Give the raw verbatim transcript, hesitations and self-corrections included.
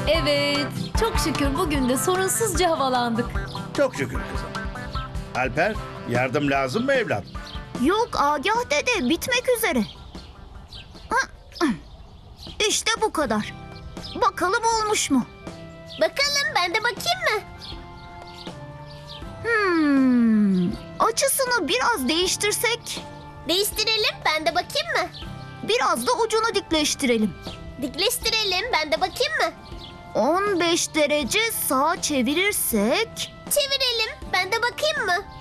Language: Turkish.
Evet, çok şükür bugün de sorunsuzca havalandık. Çok şükür kızım. Alper, yardım lazım mı evlat? Yok Agah dede, bitmek üzere. İşte bu kadar. Bakalım olmuş mu? Bakalım, ben de bakayım mı? Hmm, açısını biraz değiştirsek, Değiştirelim, ben de bakayım mı? biraz da ucunu dikleştirelim. Dikleştirelim, ben de bakayım mı? on beş derece sağa çevirirsek... Çevirelim, ben de bakayım mı?